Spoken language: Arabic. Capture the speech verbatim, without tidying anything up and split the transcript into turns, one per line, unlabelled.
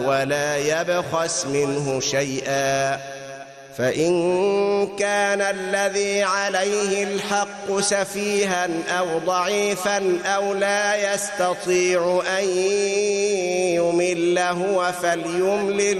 ولا يبخس منه شيئا، فإن كان الذي عليه الحق سفيها أو ضعيفا أو لا يستطيع أن يمل هو فليملل